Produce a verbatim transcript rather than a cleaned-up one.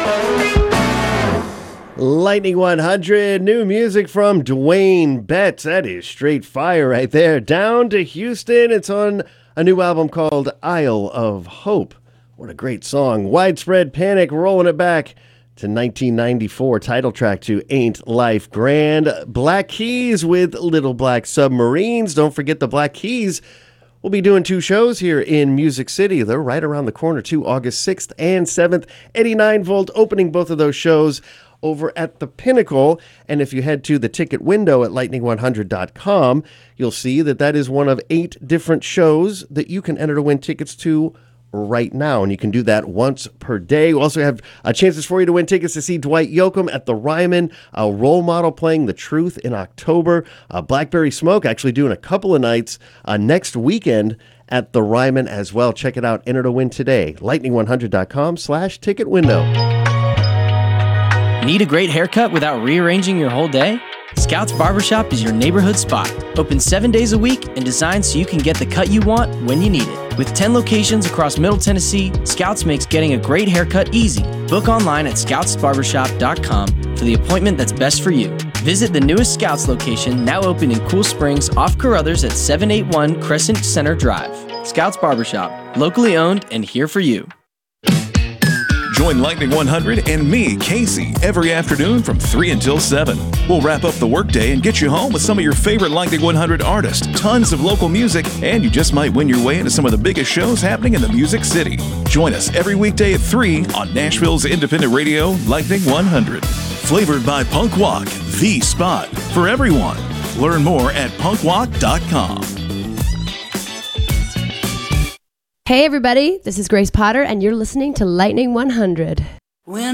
Lightning one hundred, new music from Dwayne Betts. That is straight fire right there. Down to Houston. It's on a new album called Isle of Hope. What a great song. Widespread Panic rolling it back to nineteen ninety-four. Title track to Ain't Life Grand. Black Keys with Little Black Submarines. Don't forget the Black Keys. We'll be doing two shows here in Music City. They're right around the corner too, August sixth and seventh. eighty-nine volt opening both of those shows over at the Pinnacle. And if you head to the ticket window at lightning one hundred dot com, you'll see that that is one of eight different shows that you can enter to win tickets to right now. And you can do that once per day. We also have uh, chances for you to win tickets to see Dwight Yoakam at the Ryman, a Role Model playing The Truth in October. Uh, Blackberry Smoke actually doing a couple of nights uh, next weekend at the Ryman as well. Check it out. Enter to win today. lightning one hundred dot com slash ticket window. Need a great haircut without rearranging your whole day? Scouts Barbershop is your neighborhood spot. Open seven days a week and designed so you can get the cut you want when you need it. With ten locations across Middle Tennessee, Scouts makes getting a great haircut easy. Book online at scouts barbershop dot com for the appointment that's best for you. Visit the newest Scouts location, now open in Cool Springs off Carruthers at seven eighty-one Crescent Center Drive. Scouts Barbershop, locally owned and here for you. Join Lightning one hundred and me, Casey, every afternoon from three until seven. We'll wrap up the workday and get you home with some of your favorite Lightning one hundred artists, tons of local music, and you just might win your way into some of the biggest shows happening in the Music City. Join us every weekday at three on Nashville's independent radio, Lightning one hundred. Flavored by Punk Walk, the spot for everyone. Learn more at punk walk dot com. Hey everybody, this is Grace Potter and you're listening to Lightning one hundred. When